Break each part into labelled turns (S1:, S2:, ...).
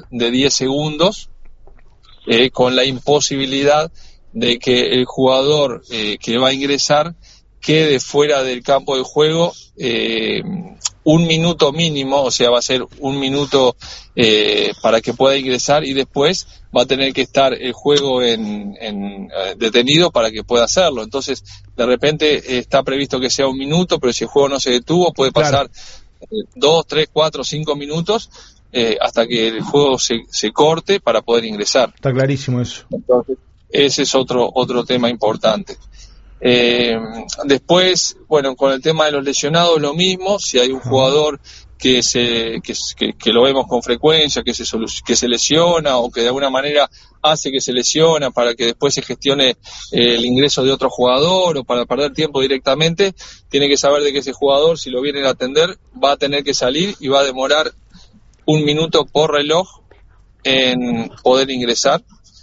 S1: de 10 segundos, con la imposibilidad de que el jugador que va a ingresar quede fuera del campo de juego 1 minuto mínimo, o sea, va a ser 1 minuto para que pueda ingresar, y después va a tener que estar el juego detenido para que pueda hacerlo. Entonces, de repente está previsto que sea 1 minuto, pero si el juego no se detuvo, puede pasar 2, 3, 4, 5 minutos hasta que el juego se corte para poder ingresar.
S2: Está clarísimo eso.
S1: Entonces, ese es otro tema importante. Después, bueno, con el tema de los lesionados lo mismo. Si hay un jugador que lo vemos con frecuencia, que se lesiona, o que de alguna manera hace que se lesiona para que después se gestione el ingreso de otro jugador, o para perder tiempo directamente, tiene que saber de que ese jugador, si lo vienen a atender, va a tener que salir y va a demorar 1 minuto por reloj en poder ingresar.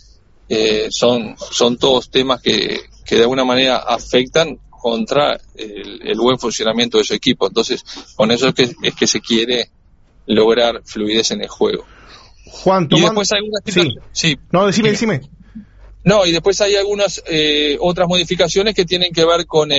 S1: Son todos temas que de alguna manera afectan contra el buen funcionamiento de su equipo. Entonces, con eso es que se quiere lograr fluidez en el juego.
S2: Juan,
S1: y después hay algunas
S2: sí. No, decime.
S1: No, y después hay algunas otras modificaciones que tienen que ver con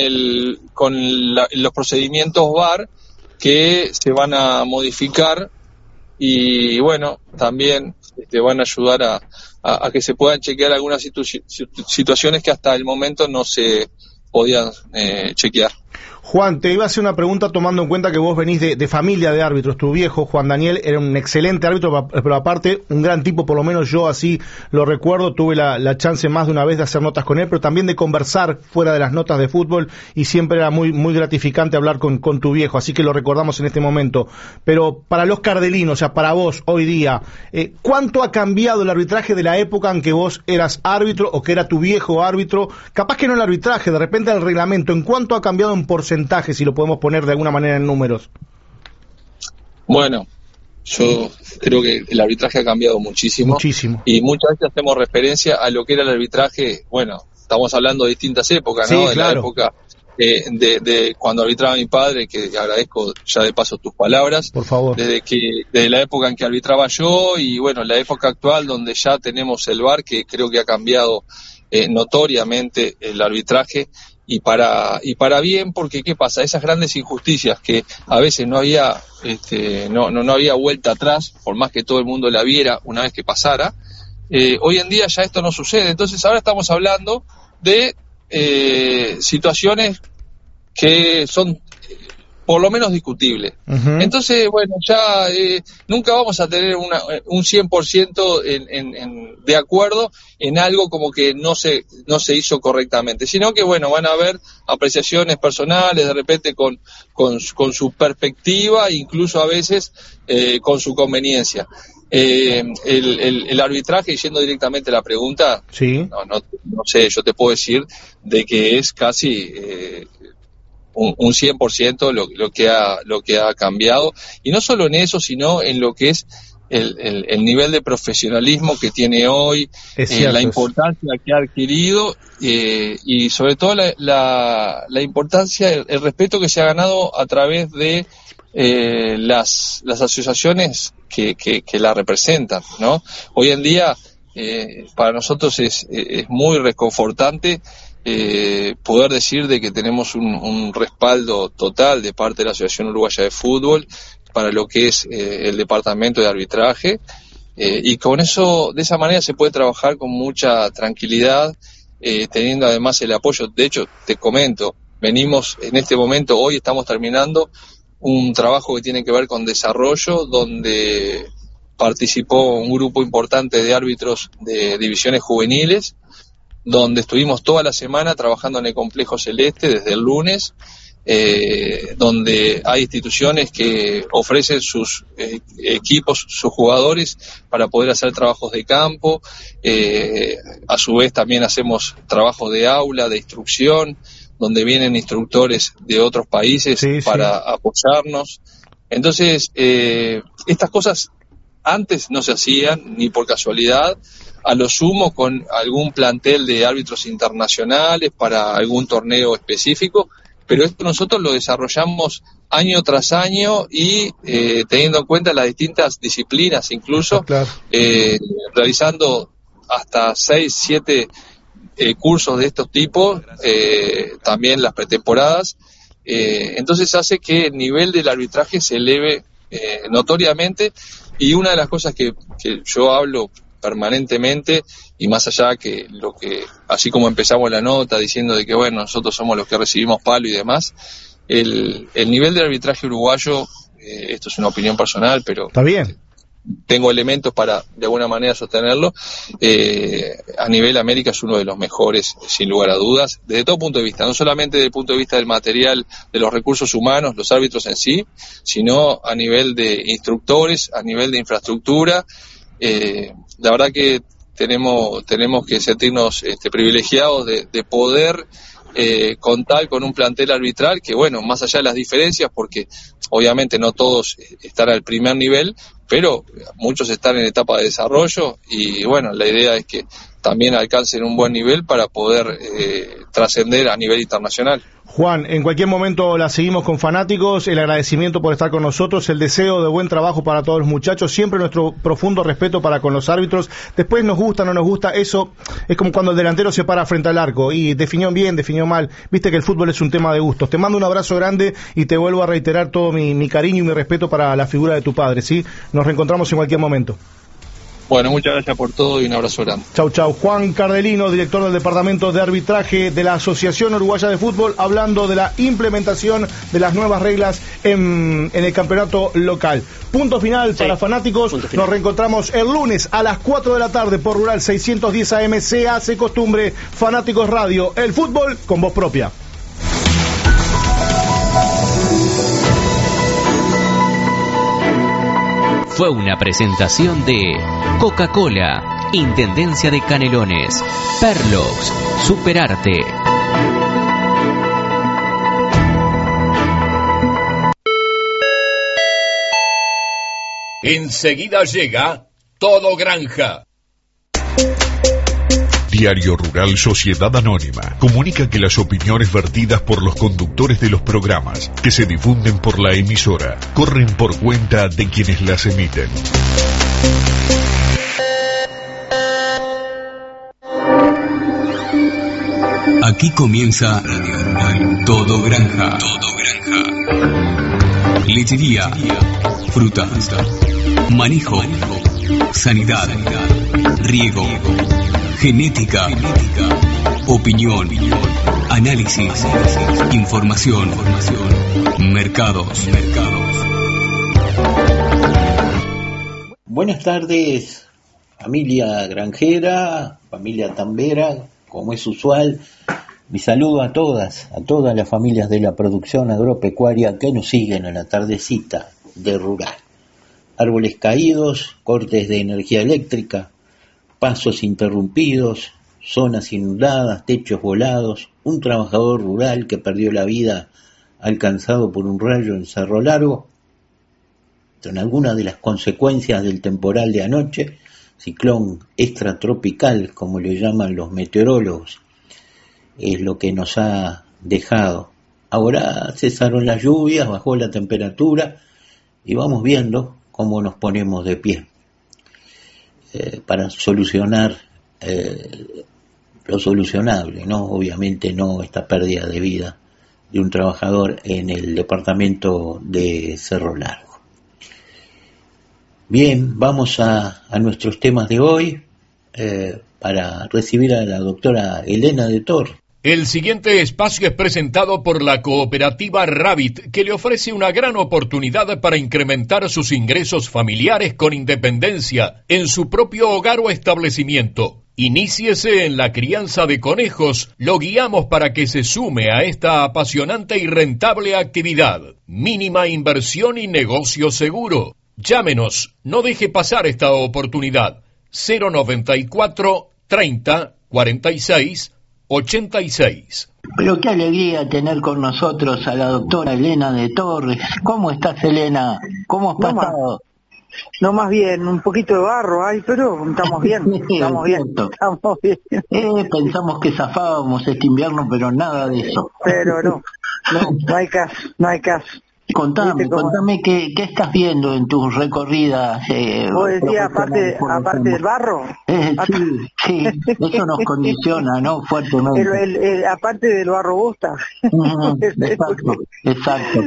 S1: los procedimientos VAR, que se van a modificar, y bueno, también van a ayudar a que se puedan chequear algunas situaciones que hasta el momento no se podían chequear.
S2: Juan, te iba a hacer una pregunta tomando en cuenta que vos venís de familia de árbitros. Tu viejo, Juan Daniel, era un excelente árbitro, pero aparte un gran tipo, por lo menos yo así lo recuerdo. Tuve la chance más de una vez de hacer notas con él, pero también de conversar fuera de las notas de fútbol, y siempre era muy, muy gratificante hablar con tu viejo, así que lo recordamos en este momento. Pero para los cardelinos, o sea, para vos hoy día, ¿cuánto ha cambiado el arbitraje de la época en que vos eras árbitro, o que era tu viejo árbitro? Capaz que no el arbitraje, de repente el reglamento, ¿en cuánto ha cambiado en porcentaje, si lo podemos poner de alguna manera en números?
S1: Bueno, yo creo que el arbitraje ha cambiado muchísimo. Y muchas veces hacemos referencia a lo que era el arbitraje. Bueno, estamos hablando de distintas épocas, ¿no?
S2: Sí,
S1: de
S2: claro.
S1: La época de cuando arbitraba mi padre, que agradezco ya de paso tus palabras.
S2: Por favor.
S1: Desde la época en que arbitraba yo, y bueno, la época actual donde ya tenemos el VAR, que creo que ha cambiado notoriamente el arbitraje. Y para bien, porque ¿qué pasa? Esas grandes injusticias que a veces no había no había vuelta atrás, por más que todo el mundo la viera una vez que pasara, hoy en día ya esto no sucede. Entonces ahora estamos hablando de situaciones que son por lo menos discutibles. Uh-huh. Entonces, bueno, ya nunca vamos a tener un 100% de acuerdo en algo como que no se hizo correctamente, sino que, bueno, van a haber apreciaciones personales, de repente con su perspectiva, incluso a veces con su conveniencia. El arbitraje, yendo directamente a la pregunta,
S2: sí.
S1: No sé, yo te puedo decir de que es casi un 100% lo que ha cambiado, y no solo en eso, sino en lo que es el nivel de profesionalismo que tiene hoy, la importancia que ha adquirido, y sobre todo la importancia, el respeto que se ha ganado a través de las asociaciones que la representan, ¿no? Hoy en día para nosotros es muy reconfortante poder decir de que tenemos un respaldo total de parte de la Asociación Uruguaya de Fútbol para lo que es el departamento de arbitraje, y con eso, de esa manera se puede trabajar con mucha tranquilidad, teniendo además el apoyo. De hecho, te comento, venimos en este momento, hoy estamos terminando un trabajo que tiene que ver con desarrollo, donde participó un grupo importante de árbitros de divisiones juveniles, donde estuvimos toda la semana trabajando en el Complejo Celeste desde el lunes, donde hay instituciones que ofrecen sus equipos, sus jugadores, para poder hacer trabajos de campo. A su vez también hacemos trabajos de aula, de instrucción, donde vienen instructores de otros países para apoyarnos. Entonces, estas cosas antes no se hacían ni por casualidad, a lo sumo con algún plantel de árbitros internacionales para algún torneo específico, pero esto nosotros lo desarrollamos año tras año y teniendo en cuenta las distintas disciplinas, incluso
S2: claro.
S1: Realizando hasta 6, 7 cursos de estos tipos, también las pretemporadas, entonces hace que el nivel del arbitraje se eleve notoriamente, y una de las cosas que yo hablo permanentemente, y más allá que así como empezamos la nota diciendo de que bueno, nosotros somos los que recibimos palo y demás, el nivel del arbitraje uruguayo, esto es una opinión personal, pero
S2: está bien,
S1: tengo elementos para de alguna manera sostenerlo, a nivel América es uno de los mejores, sin lugar a dudas, desde todo punto de vista, no solamente desde el punto de vista del material, de los recursos humanos, los árbitros en sí, sino a nivel de instructores, a nivel de infraestructura. La verdad que tenemos que sentirnos privilegiados de poder contar con un plantel arbitral que, bueno, más allá de las diferencias, porque obviamente no todos están al primer nivel, pero muchos están en etapa de desarrollo, y bueno, la idea es que también alcancen un buen nivel para poder trascender a nivel internacional.
S2: Juan, en cualquier momento la seguimos con Fanáticos, el agradecimiento por estar con nosotros, el deseo de buen trabajo para todos los muchachos, siempre nuestro profundo respeto para con los árbitros. Después nos gusta, no nos gusta, eso es como cuando el delantero se para frente al arco y definió bien, definió mal, viste que el fútbol es un tema de gustos. Te mando un abrazo grande y te vuelvo a reiterar todo mi cariño y mi respeto para la figura de tu padre, ¿sí? Nos reencontramos en cualquier momento.
S1: Bueno, muchas gracias por todo y un abrazo grande.
S2: Chau, chau. Juan Cardelino, director del Departamento de Arbitraje de la Asociación Uruguaya de Fútbol, hablando de la implementación de las nuevas reglas en el campeonato local. Punto final para Fanáticos. Nos reencontramos el lunes a las 4 de la tarde por Rural 610 AM. Se hace costumbre. Fanáticos Radio, el fútbol con voz propia.
S3: Fue una presentación de Coca-Cola, Intendencia de Canelones, Perlox, Superarte.
S4: Enseguida llega Todo Granja.
S5: Diario Rural Sociedad Anónima comunica que las opiniones vertidas por los conductores de los programas que se difunden por la emisora corren por cuenta de quienes las emiten.
S3: Aquí comienza Radio Rural Todo Granja. Todo Granja. Lechería, frutas, manejo, sanidad, riego, genética, opinión, análisis, información, mercados.
S6: Buenas tardes, familia granjera, familia tambera, como es usual. Mi saludo a todas las familias de la producción agropecuaria que nos siguen en la tardecita de Rural. Árboles caídos, cortes de energía eléctrica, pasos interrumpidos, zonas inundadas, techos volados, un trabajador rural que perdió la vida alcanzado por un rayo en Cerro Largo. Son algunas de las consecuencias del temporal de anoche, ciclón extratropical, como le llaman los meteorólogos, es lo que nos ha dejado. Ahora cesaron las lluvias, bajó la temperatura y vamos viendo cómo nos ponemos de pie para solucionar lo solucionable, ¿no? Obviamente no esta pérdida de vida de un trabajador en el departamento de Cerro Largo. Bien, vamos a nuestros temas de hoy para recibir a la doctora Elena de Tor.
S4: El siguiente espacio es presentado por la cooperativa Rabbit, que le ofrece una gran oportunidad para incrementar sus ingresos familiares con independencia en su propio hogar o establecimiento. Iníciese en la crianza de conejos, lo guiamos para que se sume a esta apasionante y rentable actividad. Mínima inversión y negocio seguro. Llámenos, no deje pasar esta oportunidad. 094 30 46 86.
S6: Pero qué alegría tener con nosotros a la doctora Elena de Torres. ¿Cómo estás, Elena? ¿Cómo has pasado?
S7: No, más bien, un poquito de barro hay, pero estamos bien, estamos bien.
S6: Pensamos que zafábamos este invierno, pero nada de eso.
S7: Pero no, no hay caso.
S6: Contame qué estás viendo en tus recorridas.
S7: Vos decías, aparte del barro.
S6: Sí, eso nos condiciona, ¿no? Fuertemente.
S7: Aparte del barro gusta.
S6: Exacto.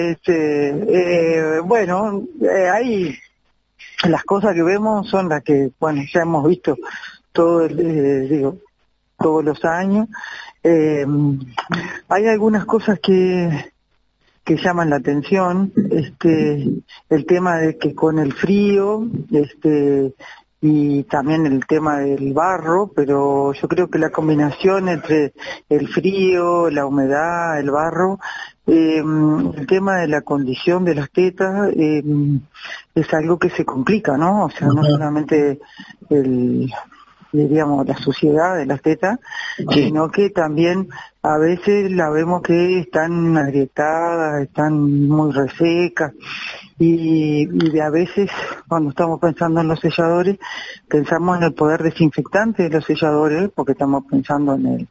S7: Bueno, hay las cosas que vemos son las que, bueno, ya hemos visto todos los años. Hay algunas cosas que llaman la atención, el tema de que con el frío, y también el tema del barro, pero yo creo que la combinación entre el frío, la humedad, el barro, el tema de la condición de las tetas, es algo que se complica, ¿no? O sea, no solamente diríamos la suciedad de las tetas, sino que también a veces la vemos que están agrietadas, están muy resecas, y a veces cuando estamos pensando en los selladores, pensamos en el poder desinfectante de los selladores, porque estamos pensando en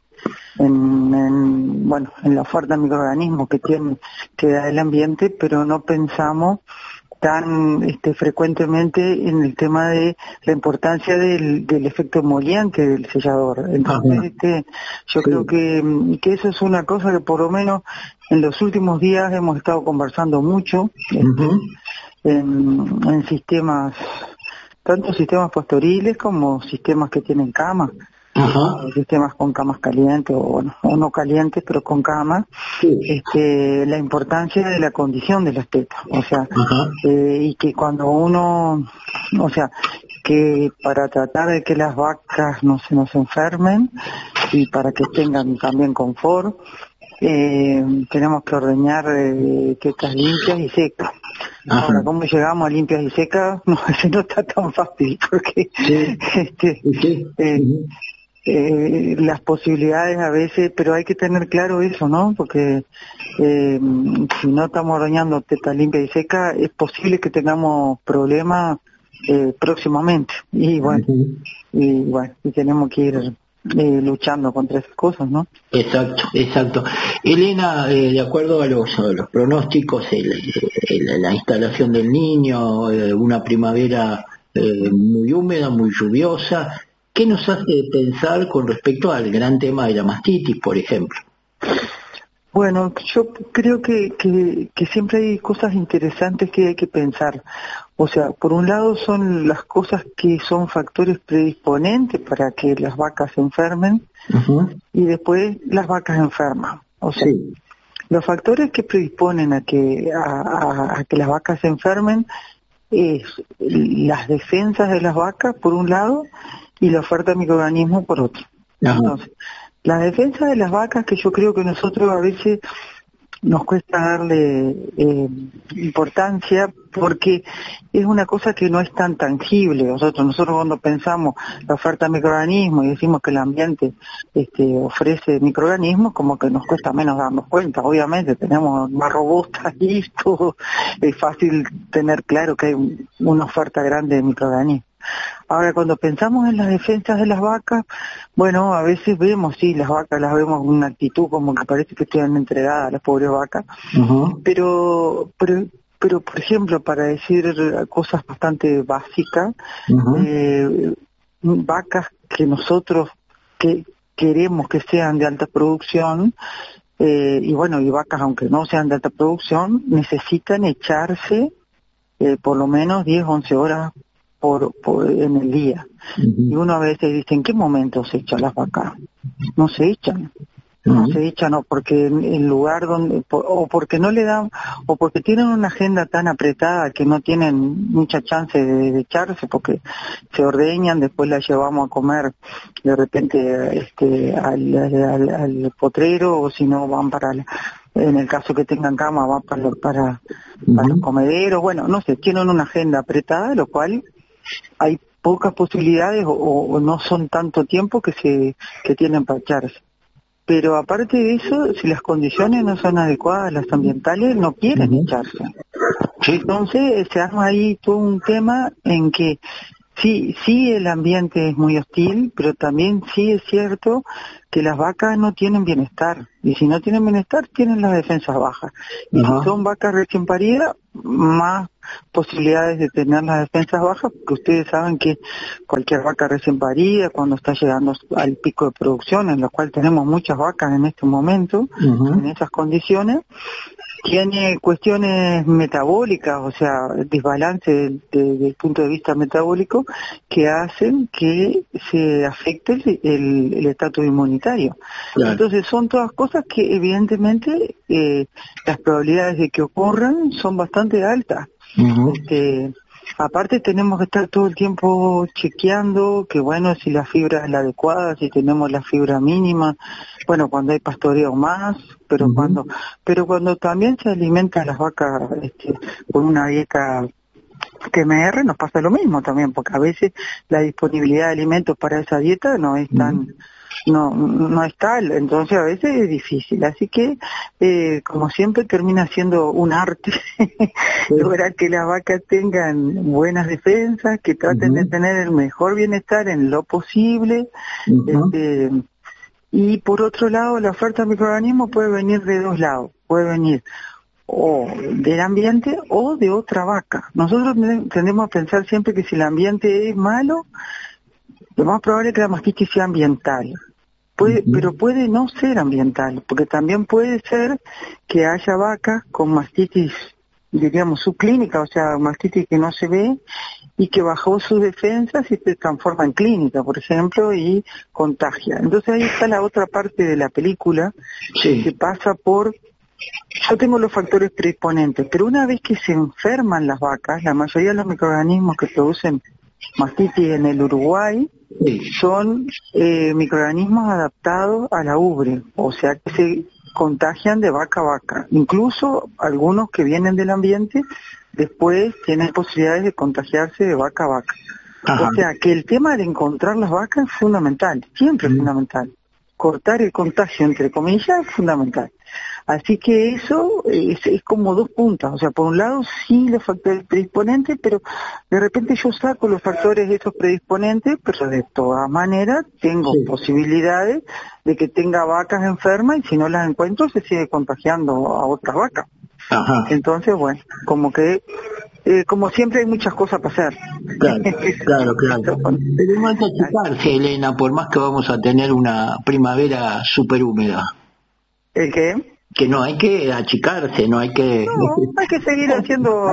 S7: la oferta de microorganismos que da el ambiente, pero no pensamos tan frecuentemente en el tema de la importancia del efecto emoliente del sellador. Entonces, yo creo que eso es una cosa que por lo menos en los últimos días hemos estado conversando mucho en sistemas, tanto sistemas pastoriles como sistemas que tienen camas. Sistemas con camas calientes o no calientes, pero con camas, la importancia de la condición de las tetas, o sea, y que cuando uno, o sea, que para tratar de que las vacas no se nos enfermen y para que tengan también confort, tenemos que ordeñar tetas limpias y secas. Ahora, ¿cómo llegamos a limpias y secas? No, ese no está tan fácil, porque las posibilidades a veces, pero hay que tener claro eso, ¿no? Porque si no estamos ordeñando teta limpia y seca, es posible que tengamos problemas próximamente. Y tenemos que ir luchando contra esas cosas, ¿no?
S6: Exacto. Elena, de acuerdo a los pronósticos, la instalación del Niño, una primavera muy húmeda, muy lluviosa, ¿qué nos hace pensar con respecto al gran tema de la mastitis, por ejemplo?
S7: Bueno, yo creo que siempre hay cosas interesantes que hay que pensar. O sea, por un lado son las cosas que son factores predisponentes para que las vacas se enfermen, y después las vacas enferman. O sea, los factores que predisponen a que las vacas se enfermen es las defensas de las vacas, por un lado, y la oferta de microorganismos por otro. Entonces, la defensa de las vacas, que yo creo que nosotros a veces nos cuesta darle importancia, porque es una cosa que no es tan tangible. Nosotros cuando pensamos la oferta de microorganismos y decimos que el ambiente ofrece microorganismos, como que nos cuesta menos darnos cuenta. Obviamente tenemos más robustas y todo, es fácil tener claro que hay una oferta grande de microorganismos. Ahora, cuando pensamos en las defensas de las vacas, bueno, a veces vemos, las vacas las vemos con una actitud como que parece que están entregadas a las pobres vacas, pero por ejemplo, para decir cosas bastante básicas, vacas que nosotros queremos que sean de alta producción, y vacas aunque no sean de alta producción, necesitan echarse por lo menos 10, 11 horas en el día. Y uno a veces dice, ¿en qué momento se echan las vacas? No se echan. O porque el lugar donde, o porque no le dan, o porque tienen una agenda tan apretada que no tienen mucha chance de echarse, porque se ordeñan, después las llevamos a comer de repente al potrero, o si no van en el caso que tengan cama, van para los comederos. Bueno, no sé, tienen una agenda apretada, lo cual hay pocas posibilidades o no son tanto tiempo que tienen para echarse. Pero aparte de eso, si las condiciones no son adecuadas, las ambientales, no quieren echarse. Entonces se arma ahí todo un tema en que sí el ambiente es muy hostil, pero también sí es cierto que las vacas no tienen bienestar, y si no tienen bienestar tienen las defensas bajas, y si son vacas recién paridas, más posibilidades de tener las defensas bajas, porque ustedes saben que cualquier vaca recién parida, cuando está llegando al pico de producción, en lo cual tenemos muchas vacas en este momento, en esas condiciones, tiene cuestiones metabólicas, o sea, desbalance desde el punto de vista metabólico, que hacen que se afecte el estatus inmunitario. Claro. Entonces son todas cosas que evidentemente las probabilidades de que ocurran son bastante altas. Aparte tenemos que estar todo el tiempo chequeando que bueno, si la fibra es la adecuada, si tenemos la fibra mínima, bueno, cuando hay pastoreo más, pero cuando también se alimenta a las vacas con una dieta TMR nos pasa lo mismo también, porque a veces la disponibilidad de alimentos para esa dieta no es tan no es tal, entonces a veces es difícil, así que como siempre termina siendo un arte lograr que las vacas tengan buenas defensas, que traten de tener el mejor bienestar en lo posible, y por otro lado la oferta de microorganismos puede venir de dos lados, puede venir o del ambiente o de otra vaca. Nosotros tendemos a pensar siempre que si el ambiente es malo, lo más probable es que la mastitis sea ambiental. Pero puede no ser ambiental, porque también puede ser que haya vacas con mastitis, diríamos, subclínica, o sea, mastitis que no se ve y que bajó sus defensas y se transforma en clínica, por ejemplo, y contagia. Entonces ahí está la otra parte de la película, que se pasa por... Yo tengo los factores predisponentes, pero una vez que se enferman las vacas, la mayoría de los microorganismos que producen mastitis en el Uruguay son microorganismos adaptados a la ubre, o sea que se contagian de vaca a vaca. Incluso algunos que vienen del ambiente después tienen posibilidades de contagiarse de vaca a vaca. O sea que el tema de encontrar las vacas es fundamental, siempre es fundamental. Cortar el contagio, entre comillas, es fundamental. Así que eso es como dos puntas, o sea, por un lado sí los factores predisponentes, pero de repente yo saco los factores de esos predisponentes, pero de todas maneras tengo posibilidades de que tenga vacas enfermas y si no las encuentro se sigue contagiando a otras vacas. Entonces, bueno, como que como siempre hay muchas cosas para hacer.
S6: Claro. Pero no hay que achicarse, Elena, por más que vamos a tener una primavera súper húmeda.
S7: ¿El qué?
S6: Que no hay que achicarse, no hay que...
S7: No, hay que seguir haciendo...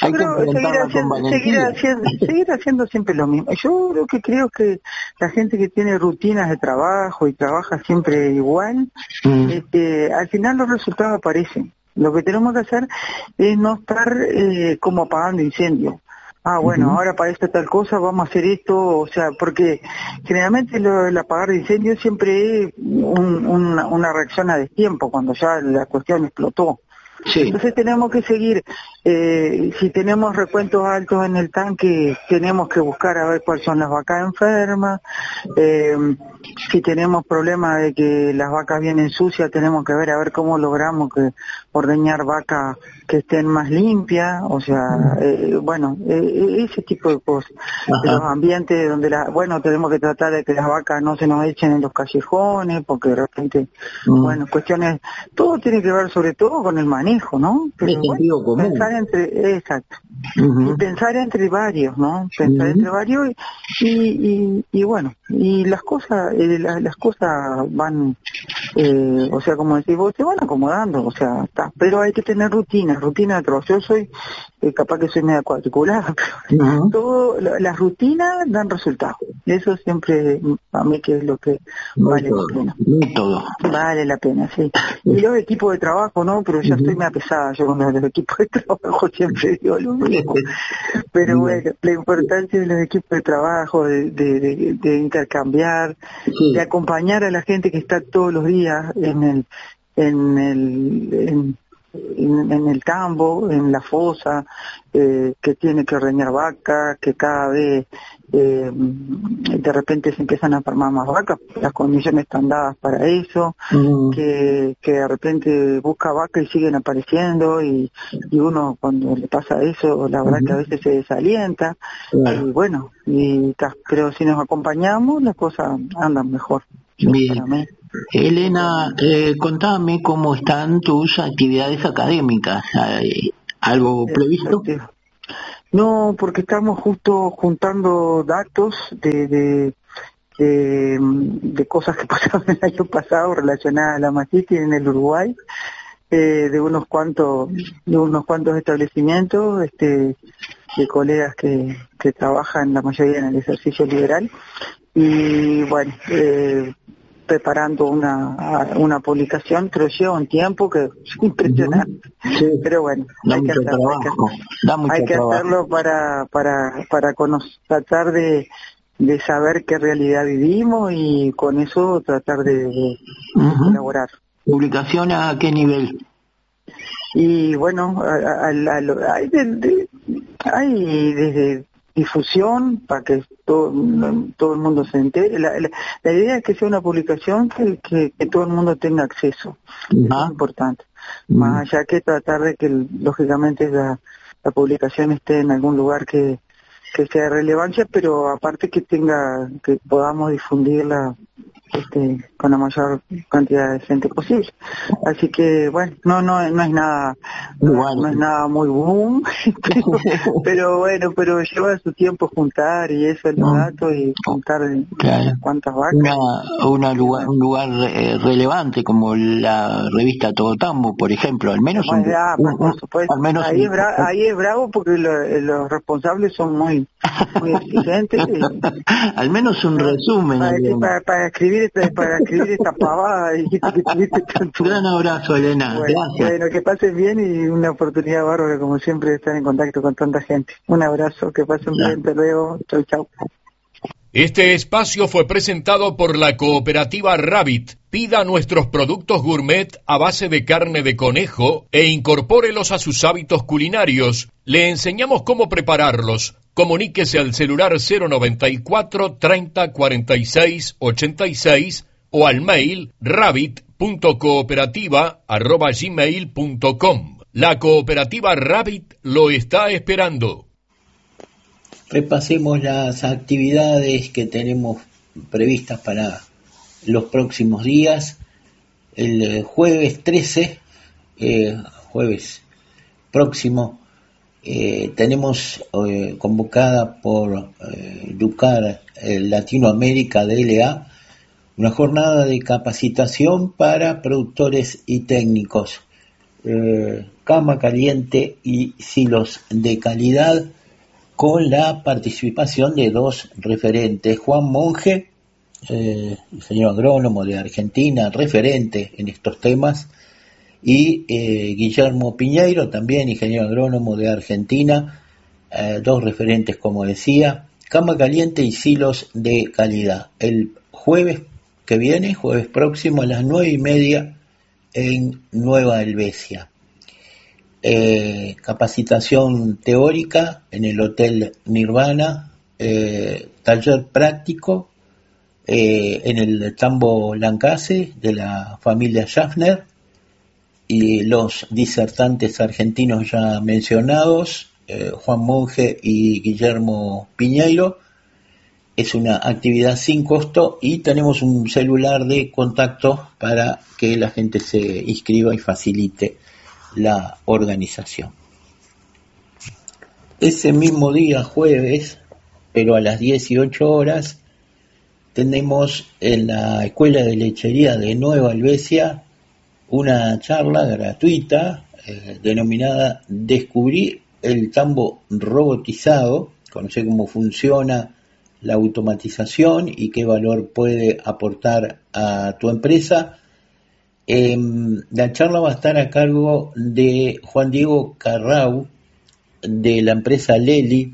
S7: seguir haciendo siempre lo mismo. Yo lo que creo que la gente que tiene rutinas de trabajo y trabaja siempre igual, al final los resultados aparecen. Lo que tenemos que hacer es no estar como apagando incendios. Bueno, ahora para esta tal cosa vamos a hacer esto, o sea, porque generalmente el apagar de incendios siempre es una reacción a destiempo, cuando ya la cuestión explotó. Entonces tenemos que seguir, si tenemos recuentos altos en el tanque, tenemos que buscar a ver cuáles son las vacas enfermas, si tenemos problemas de que las vacas vienen sucias, tenemos que ver a ver cómo logramos ordeñar vacas que estén más limpias, o sea, ese tipo de cosas. De los ambientes donde tenemos que tratar de que las vacas no se nos echen en los callejones, porque de repente, cuestiones, todo tiene que ver sobre todo con el manejo, ¿no? Pero, pensar y pensar entre varios, ¿no? Pensar entre varios y bueno, y las cosas van, o sea, como decís vos, se van acomodando, o sea, está. Pero hay que tener rutina de trabajo. Yo soy, capaz que soy media cuadriculada, pero las rutinas dan resultados. Eso siempre, a mí que es lo que vale la pena. Vale la pena, sí. Y los equipos de trabajo, ¿no? Pero ya estoy media pesada yo con los equipos de trabajo, siempre digo lo mismo. Pero bueno, la importancia de los equipos de trabajo, de intercambiar, de acompañar a la gente que está todos los días en el tambo, en la fosa, que tiene que ordeñar vacas, que cada vez de repente se empiezan a formar más vacas, las condiciones están dadas para eso, que de repente busca vacas y siguen apareciendo, y uno cuando le pasa eso, la verdad que a veces se desalienta, y bueno, pero si nos acompañamos las cosas andan mejor.
S6: Bien. Elena, contame cómo están tus actividades académicas. ¿Hay algo previsto?
S7: No, porque estamos justo juntando datos de cosas que pasaron el año pasado relacionadas a la mastitis en el Uruguay, de unos cuantos establecimientos, de colegas que trabajan la mayoría en el ejercicio liberal, y bueno, preparando una publicación, pero lleva un tiempo que es impresionante, pero bueno, hay que hacerlo para tratar de saber qué realidad vivimos, y con eso tratar de elaborar.
S6: ¿Publicación a qué nivel?
S7: Y bueno, hay desde difusión para que todo el mundo se entere. La idea es que sea una publicación que todo el mundo tenga acceso. Es importante. Más allá que tratar de que lógicamente la publicación esté en algún lugar que sea de relevancia, pero aparte que podamos difundirla con la mayor cantidad de gente posible. Así que bueno, no es nada muy boom, pero lleva su tiempo juntar y eso, los datos, y juntar cuántas vacas.
S6: Un lugar relevante como la revista Todo Tambo, por ejemplo, al menos
S7: por supuesto. Ahí es bravo porque los responsables son muy exigentes.
S6: Al menos un resumen.
S7: Para escribir esta pavada.
S6: Gran abrazo, Elena.
S7: Bueno, que pasen bien, y una oportunidad bárbara, como siempre, de estar en contacto con tanta gente. Un abrazo, que pasen bien, te luego. Chau.
S4: Este espacio fue presentado por la cooperativa Rabbit. Pida nuestros productos gourmet a base de carne de conejo e incorpórelos a sus hábitos culinarios. Le enseñamos cómo prepararlos. Comuníquese al celular 094 30 46 86 o al mail rabbit.cooperativa@gmail.com. La cooperativa Rabbit lo está esperando.
S6: Repasemos las actividades que tenemos previstas para los próximos días. El jueves 13, jueves próximo, tenemos convocada por Ducar Latinoamérica DLA una jornada de capacitación para productores y técnicos, cama caliente y silos de calidad, con la participación de dos referentes: Juan Monge, ingeniero agrónomo de Argentina, referente en estos temas, y Guillermo Piñeiro, también ingeniero agrónomo de Argentina, dos referentes, como decía, cama caliente y silos de calidad. El jueves que viene, jueves próximo, a las 9:30 en Nueva Helvecia. Capacitación teórica en el Hotel Nirvana, taller práctico en el Tambo Lancase de la familia Schaffner, y los disertantes argentinos ya mencionados, Juan Monge y Guillermo Piñeiro. Es una actividad sin costo y tenemos un celular de contacto para que la gente se inscriba y facilite la organización. Ese mismo día, jueves, pero a las 18 horas, tenemos en la Escuela de Lechería de Nueva Helvecia una charla gratuita denominada Descubrir el tambo robotizado, conocer cómo funciona la automatización y qué valor puede aportar a tu empresa. La charla va a estar a cargo de Juan Diego Carrau, de la empresa Leli,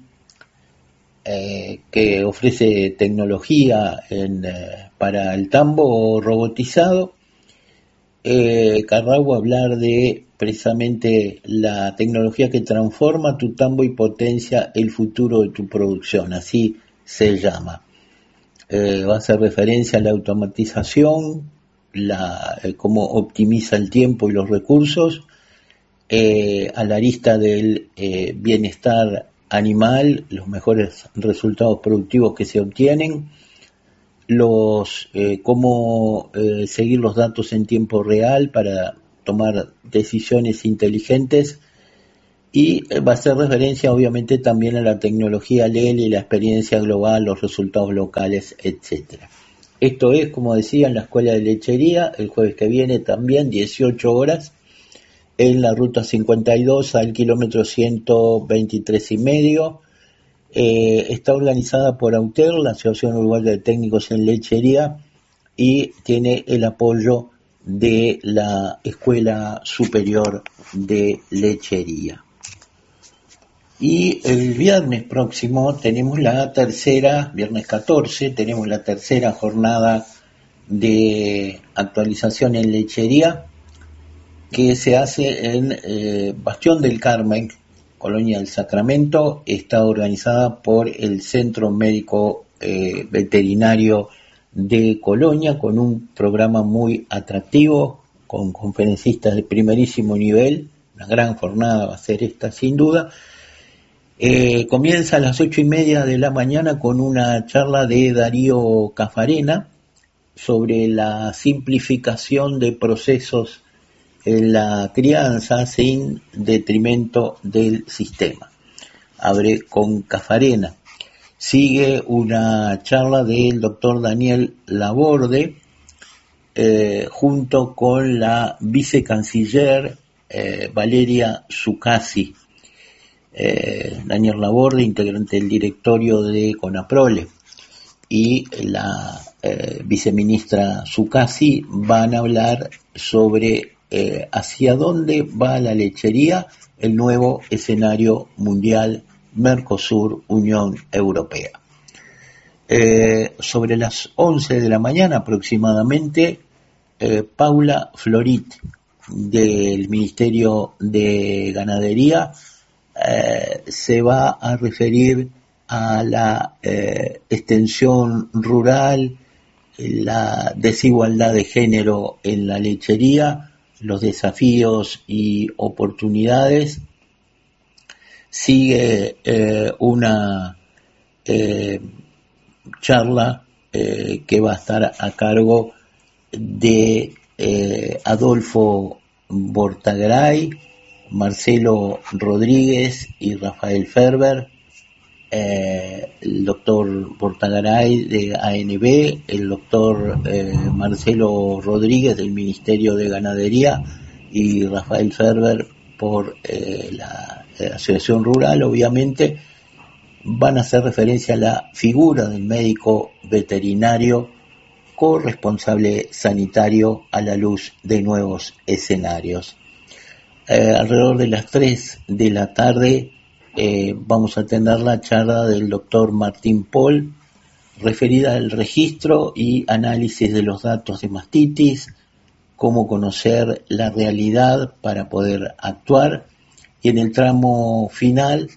S6: que ofrece tecnología para el tambo robotizado. Carrau va a hablar de precisamente la tecnología que transforma tu tambo y potencia el futuro de tu producción, así se llama. Va a hacer referencia a la automatización, cómo optimiza el tiempo y los recursos, a la arista del bienestar animal, los mejores resultados productivos que se obtienen, cómo seguir los datos en tiempo real para tomar decisiones inteligentes, y va a hacer referencia obviamente también a la tecnología LEL y la experiencia global, los resultados locales, etcétera. Esto es, como decía, en la Escuela de Lechería, el jueves que viene también, 18 horas, en la ruta 52 al kilómetro 123,5. Está organizada por AUTER, la Asociación Uruguaya de Técnicos en Lechería, y tiene el apoyo de la Escuela Superior de Lechería. Y el viernes próximo tenemos viernes 14, tenemos la tercera jornada de actualización en lechería, que se hace en Bastión del Carmen, Colonia del Sacramento. Está organizada por el Centro Médico Veterinario de Colonia, con un programa muy atractivo, con conferencistas de primerísimo nivel. Una gran jornada va a ser esta, sin duda. Comienza a las 8:30 de la mañana con una charla de Darío Cafarena sobre la simplificación de procesos en la crianza sin detrimento del sistema. Abre con Cafarena. Sigue una charla del doctor Daniel Laborde junto con la vicecanciller Valeria Zuccasi. Daniel Laborde, integrante del directorio de CONAPROLE, y la viceministra Zuccasi van a hablar sobre hacia dónde va la lechería, el nuevo escenario mundial Mercosur-Unión Europea. Sobre las 11 de la mañana aproximadamente, Paula Florit, del Ministerio de Ganadería, se va a referir a la extensión rural, la desigualdad de género en la lechería, los desafíos y oportunidades. Sigue una charla que va a estar a cargo de Adolfo Bortagaray, Marcelo Rodríguez y Rafael Ferber. El doctor Bortagaray de ANB, el doctor Marcelo Rodríguez del Ministerio de Ganadería y Rafael Ferber por la Asociación Rural, obviamente, van a hacer referencia a la figura del médico veterinario corresponsable sanitario a la luz de nuevos escenarios. Alrededor de las 3 de la tarde vamos a tener la charla del doctor Martín Paul, referida al registro y análisis de los datos de mastitis, cómo conocer la realidad para poder actuar. Y en el tramo final,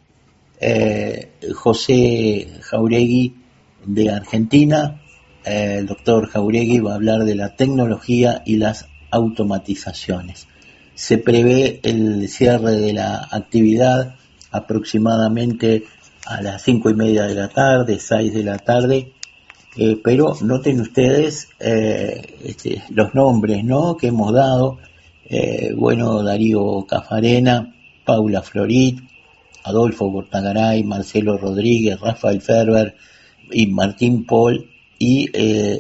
S6: José Jauregui de Argentina, el doctor Jauregui va a hablar de la tecnología y las automatizaciones. Se prevé el cierre de la actividad aproximadamente a las 5:30 de la tarde, 6 de la tarde, pero noten ustedes los nombres, ¿no?, que hemos dado. Darío Cafarena, Paula Florit, Adolfo Bortagaray, Marcelo Rodríguez, Rafael Ferber y Martín Paul, y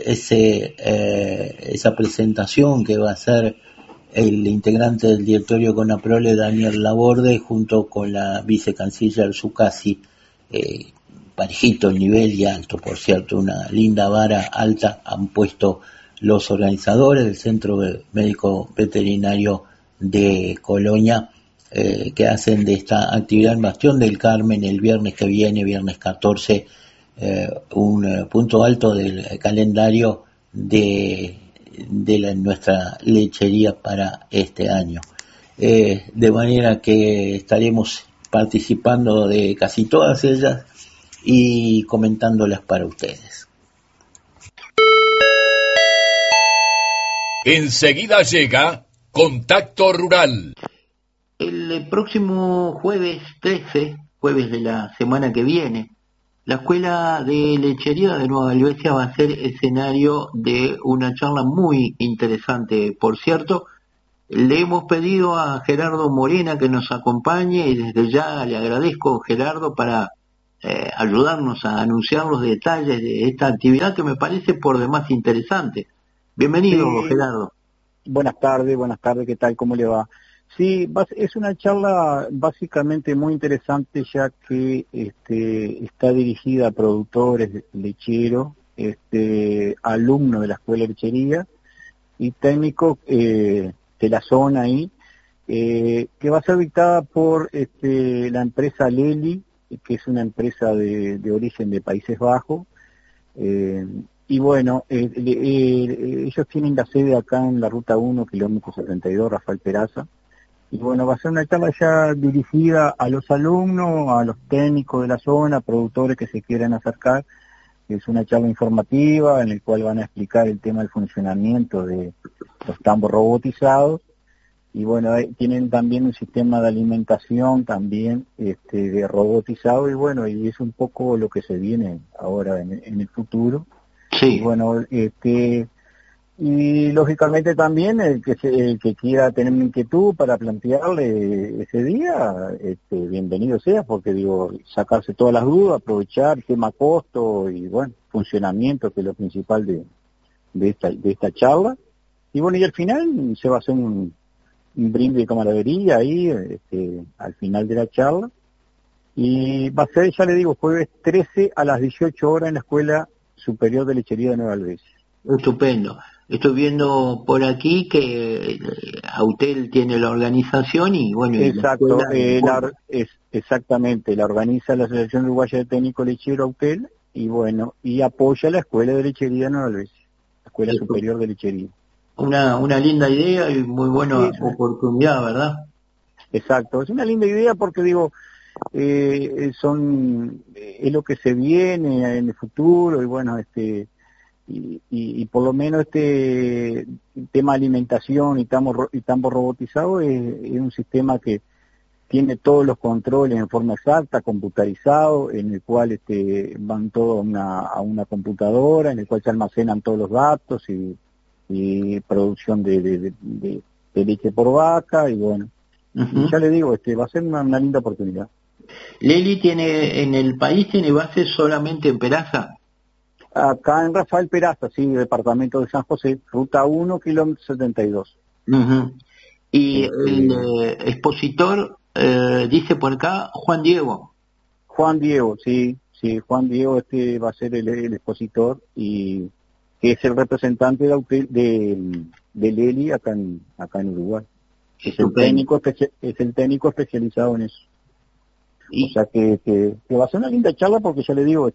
S6: esa presentación que va a hacer el integrante del directorio CONAPROLE, Daniel Laborde, junto con la vicecanciller Zuccasi, parejito el nivel y alto, por cierto, una linda vara alta han puesto los organizadores del Centro Médico Veterinario de Colonia, que hacen de esta actividad en Bastión del Carmen el viernes que viene, viernes 14, un punto alto del calendario de nuestra lechería para este año. de manera que estaremos participando de casi todas ellas y comentándolas para ustedes.
S4: Enseguida llega Contacto Rural.
S8: El próximo jueves 13, jueves de la semana que viene, la Escuela de Lechería de Nueva Helvecia va a ser escenario de una charla muy interesante. Por cierto, le hemos pedido a Gerardo Morena que nos acompañe y desde ya le agradezco, Gerardo, para ayudarnos a anunciar los detalles de esta actividad que me parece por demás interesante. Bienvenido, sí. Gerardo.
S9: Buenas tardes, ¿qué tal? ¿Cómo le va? Sí, es una charla básicamente muy interesante, ya que está dirigida a productores lecheros, alumnos de la Escuela de Lechería y técnicos de la zona ahí, que va a ser dictada por la empresa Lely, que es una empresa de origen de Países Bajos. Y bueno, ellos tienen la sede acá en la Ruta 1, kilómetro 72, Rafael Peraza. Y bueno, va a ser una charla ya dirigida a los alumnos, a los técnicos de la zona, productores que se quieran acercar. Es una charla informativa en la cual van a explicar el tema del funcionamiento de los tambos robotizados. Y bueno, tienen también un sistema de alimentación también de robotizado. Y bueno, y es un poco lo que se viene ahora en el futuro.
S8: Sí.
S9: Y bueno, y lógicamente también el que quiera tener una inquietud para plantearle ese día, bienvenido sea, porque digo, sacarse todas las dudas, aprovechar tema costo y bueno, funcionamiento, que es lo principal de esta charla. Y bueno, y al final se va a hacer un brindis de camaradería ahí, al final de la charla. Y va a ser, ya le digo, jueves 13 a las 18 horas en la Escuela Superior de Lechería de Nueva Helvecia.
S8: Estupendo. Estoy viendo por aquí que Autel tiene la organización y bueno...
S9: Exacto, exactamente, la organiza la Asociación Uruguaya de Técnico Lechero Autel y bueno, y apoya la Escuela de Lechería de Nueva Helvecia, la Escuela Superior de Lechería.
S8: Una linda idea y muy buena oportunidad, ¿verdad?
S9: Exacto, es una linda idea porque digo, es lo que se viene en el futuro y bueno, y por lo menos tema alimentación y tambo robotizado es un sistema que tiene todos los controles en forma exacta, computarizado, en el cual van todos a una computadora, en el cual se almacenan todos los datos y producción de leche por vaca y bueno, y ya le digo, va a ser una linda oportunidad.
S8: Lely en el país tiene base solamente en Peraza.
S9: Acá en Rafael Peraza, sí, departamento de San José, ruta 1, kilómetro 72.
S8: Y el expositor, dice por acá, Juan Diego.
S9: Juan Diego, sí, Juan Diego va a ser el expositor y que es el representante de Lely acá en Uruguay. Es el técnico especializado en eso. O sea que va a ser una linda charla porque ya le digo,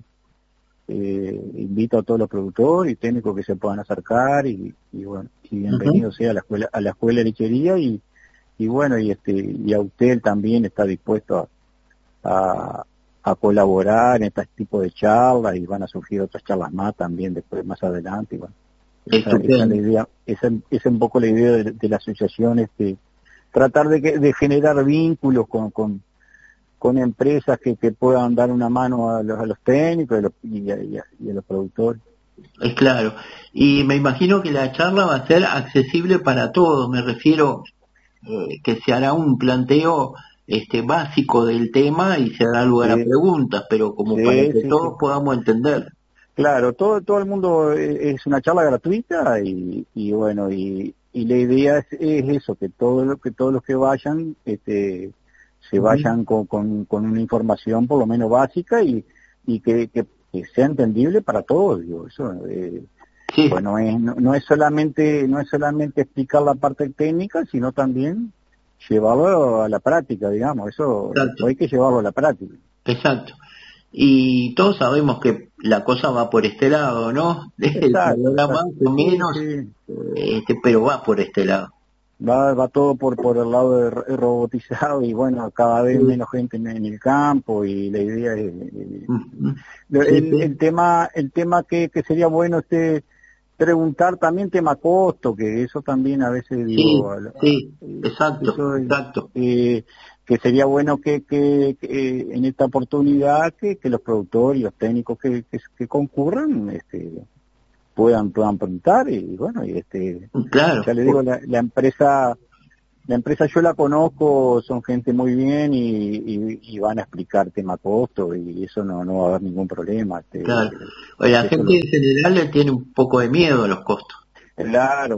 S9: invito a todos los productores y técnicos que se puedan acercar y bueno, y bienvenido sea a la escuela de lechería y bueno, y Autel también está dispuesto a colaborar en este tipo de charlas y van a surgir otras charlas más también después, más adelante y bueno. Esa es un poco la idea de la asociación, tratar de generar vínculos con empresas que puedan dar una mano a los técnicos y a los productores.
S8: Es claro. Y me imagino que la charla va a ser accesible para todos. Me refiero que se hará un planteo básico del tema y se dará lugar a preguntas, pero como para que todos podamos entender.
S9: Claro, todo el mundo, es una charla gratuita y bueno, y la idea es eso, que todos los que vayan se vayan con una información por lo menos básica y que sea entendible para todos, digo, eso bueno, no es solamente explicar la parte técnica, sino también llevarlo a la práctica, digamos, eso hay que llevarlo a la práctica.
S8: Exacto. Y todos sabemos que la cosa va por este lado, ¿no? El programa más o menos, pero va por este lado.
S9: va todo por el lado de robotizado y bueno, cada vez menos gente en el campo y la idea es el tema que sería bueno preguntar también tema costo, que eso también a veces digo
S8: exacto
S9: que sería bueno que en esta oportunidad que los productores y los técnicos que concurran puedan preguntar y bueno
S8: claro.
S9: Ya le digo, la empresa yo la conozco, son gente muy bien y van a explicar tema costo y eso no va a haber ningún problema.
S8: Claro. La gente en general le tiene un poco de miedo a los costos.
S9: Claro.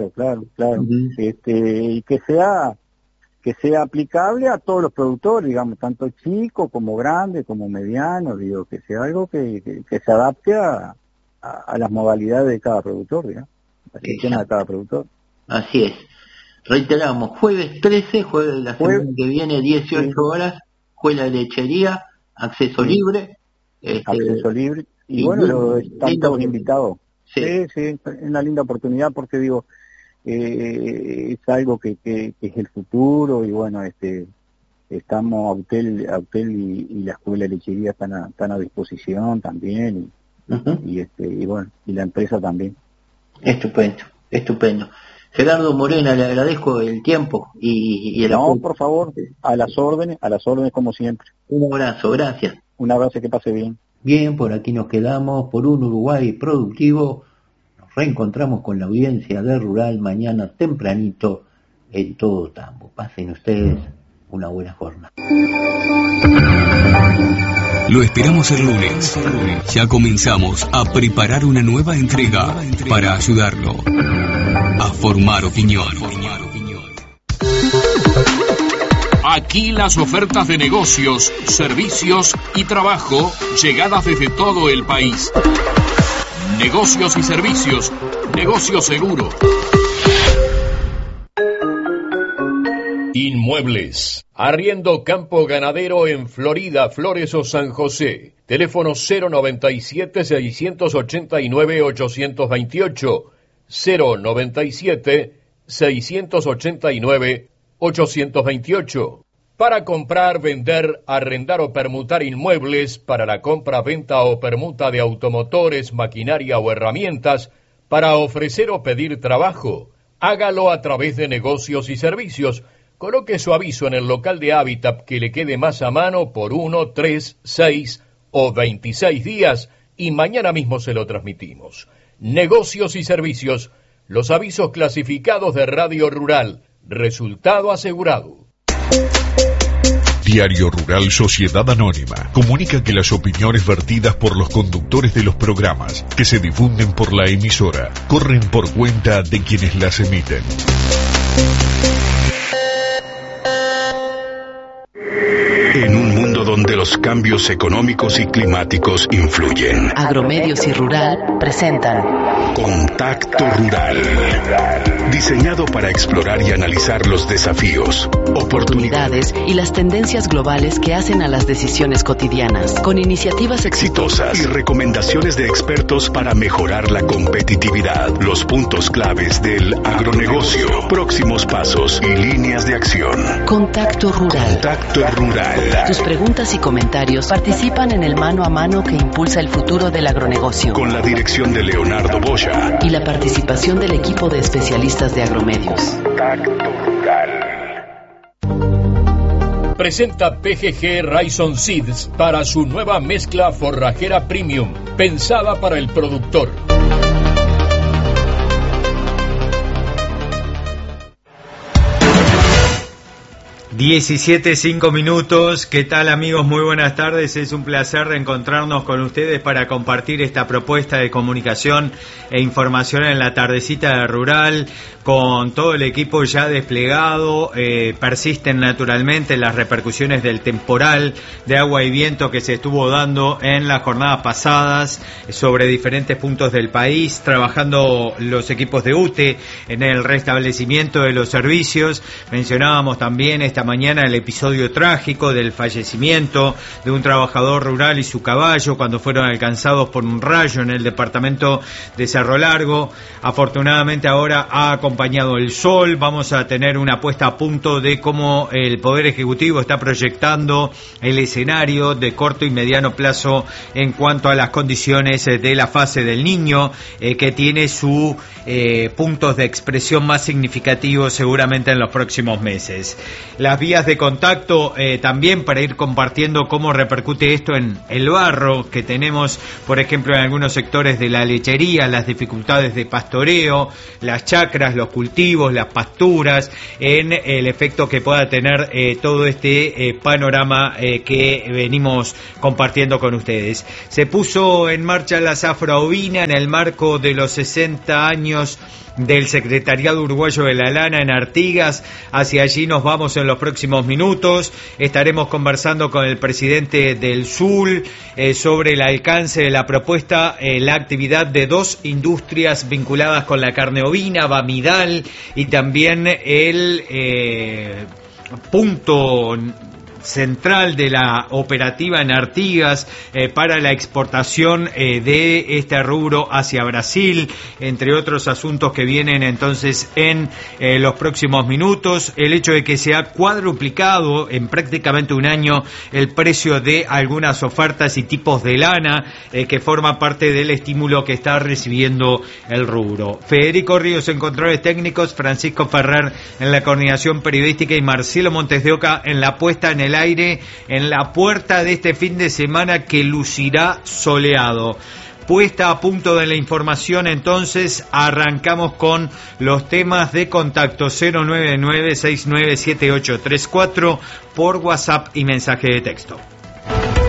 S9: Y que sea aplicable a todos los productores, digamos, tanto chicos como grandes, como medianos, digo, que sea algo que se adapte a las modalidades de cada productor, digamos, al sistema de cada productor.
S8: Así es. Reiteramos, jueves 13, jueves de la semana que viene, 18 horas, escuela de lechería, acceso libre.
S9: Acceso libre. Y bueno, están todos invitados. Sí, es una linda oportunidad porque digo, es algo que es el futuro y bueno, estamos Autel y la escuela de lechería están a disposición también y bueno, y la empresa también.
S8: Estupendo. Gerardo Morena, le agradezco el tiempo y el apoyo.
S9: No, por favor, a las órdenes como siempre.
S8: Un abrazo, gracias.
S9: Un abrazo, que pase bien.
S8: Bien, por aquí nos quedamos, por un Uruguay productivo. Nos reencontramos con la audiencia de Rural mañana tempranito en Todo Tambo. Pasen ustedes una buena jornada.
S3: Lo esperamos el lunes. Ya comenzamos a preparar una nueva entrega para ayudarlo a formar opinión.
S4: Aquí las ofertas de negocios, servicios y trabajo llegadas desde todo el país. Negocios y servicios, negocio seguro. Inmuebles. Arriendo campo ganadero en Florida, Flores o San José. Teléfono 097-689-828. 097-689-828. Para comprar, vender, arrendar o permutar inmuebles, para la compra, venta o permuta de automotores, maquinaria o herramientas, para ofrecer o pedir trabajo, hágalo a través de negocios y servicios. Coloque su aviso en el local de Hábitat que le quede más a mano por 1, 3, 6 o 26 días y mañana mismo se lo transmitimos. Negocios y servicios, los avisos clasificados de Radio Rural, resultado asegurado.
S5: Diario Rural Sociedad Anónima comunica que las opiniones vertidas por los conductores de los programas que se difunden por la emisora corren por cuenta de quienes las emiten.
S10: En un mundo donde los cambios económicos y climáticos influyen,
S11: Agromedios y Rural presentan
S10: Contacto Rural, diseñado para explorar y analizar los desafíos,
S11: oportunidades y las tendencias globales que hacen a las decisiones cotidianas, con iniciativas
S10: exitosas y recomendaciones de expertos para mejorar la competitividad, los puntos claves del agronegocio, próximos pasos y líneas de acción.
S11: Contacto Rural.
S10: Contacto Rural.
S11: Tus preguntas y comentarios participan en el mano a mano que impulsa el futuro del agronegocio.
S10: Con la dirección de Leonardo Boya
S11: y la participación del equipo de especialistas de Agromedios.
S10: Contacto Rural.
S4: Presenta PGG Rhizome Seeds para su nueva mezcla forrajera premium, pensada para el productor.
S12: (17:05). ¿Qué tal, amigos? Muy buenas tardes. Es un placer reencontrarnos con ustedes para compartir esta propuesta de comunicación e información en la tardecita de Rural, con todo el equipo ya desplegado. Persisten naturalmente las repercusiones del temporal de agua y viento que se estuvo dando en las jornadas pasadas sobre diferentes puntos del país, trabajando los equipos de UTE en el restablecimiento de los servicios. Mencionábamos también esta mañana el episodio trágico del fallecimiento de un trabajador rural y su caballo cuando fueron alcanzados por un rayo en el departamento de Cerro Largo. Afortunadamente ahora ha acompañado el sol. Vamos a tener una puesta a punto de cómo el Poder Ejecutivo está proyectando el escenario de corto y mediano plazo en cuanto a las condiciones de la fase del Niño, que tiene sus puntos de expresión más significativos seguramente en los próximos meses. Las vías de contacto también para ir compartiendo cómo repercute esto en el barro que tenemos, por ejemplo, en algunos sectores de la lechería, las dificultades de pastoreo, las chacras, los cultivos, las pasturas, en el efecto que pueda tener todo este panorama que venimos compartiendo con ustedes. Se puso en marcha la zafra ovina en el marco de los 60 años del Secretariado Uruguayo de la Lana en Artigas. Hacia allí nos vamos en los próximos minutos. Estaremos conversando con el presidente del SUL sobre el alcance de la propuesta, la actividad de 2 industrias vinculadas con la carne ovina, Bamidal, y también el punto central de la operativa en Artigas para la exportación de este rubro hacia Brasil, entre otros asuntos que vienen entonces en los próximos minutos. El hecho de que se ha cuadruplicado en prácticamente un año el precio de algunas ofertas y tipos de lana que forma parte del estímulo que está recibiendo el rubro. Federico Ríos en controles técnicos, Francisco Ferrer en la coordinación periodística y Marcelo Montes de Oca en la puesta en el aire, en la puerta de este fin de semana que lucirá soleado. Puesta a punto de la información, entonces arrancamos con los temas de contacto. 099-697834 por WhatsApp y mensaje de texto.